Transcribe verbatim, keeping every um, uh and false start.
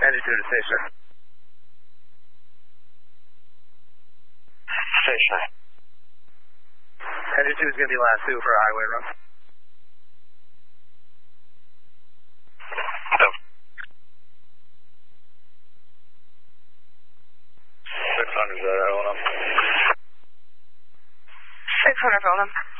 Headed to the station. Station. Headed to is going to be last two for a highway run. Yep. six hundred, is that Roland? six hundred, Roland.